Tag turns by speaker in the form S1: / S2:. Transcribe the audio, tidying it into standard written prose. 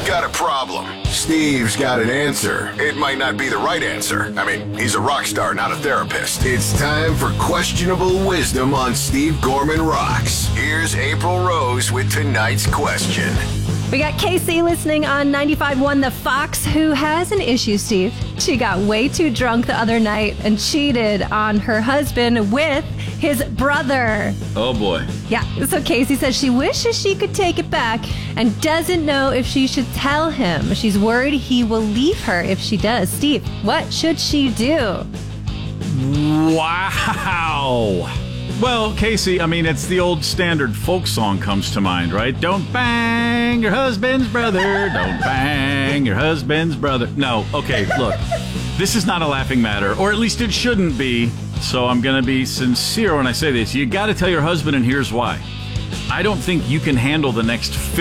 S1: got a problem. Steve's got an answer. It might not be the right answer. I mean, he's a rock star, not a therapist. It's time for questionable wisdom on Steve Gorman Rocks. Here's April Rose with tonight's question.
S2: We got Casey listening on 95.1 The Fox, who has an issue, Steve. She got way too drunk the other night and cheated on her husband with his brother.
S3: Oh, boy.
S2: Yeah, so Casey says she wishes she could take it back and doesn't know if she should tell him. She's worried he will leave her if she does. Steve, what should she do?
S3: Wow. Well, Casey, I mean, it's the old standard folk song comes to mind, right? Don't bang your husband's brother. Don't bang your husband's brother. No, okay, look. This is not a laughing matter, or at least it shouldn't be. So I'm going to be sincere when I say this. You got to tell your husband, and here's why. I don't think you can handle the next